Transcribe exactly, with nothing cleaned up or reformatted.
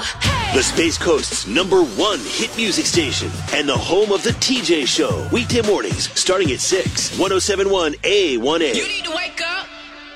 The Space Coast's number one hit music station and the home of the T J Show. Weekday mornings starting at six. one oh seven point one A one A. You need to wake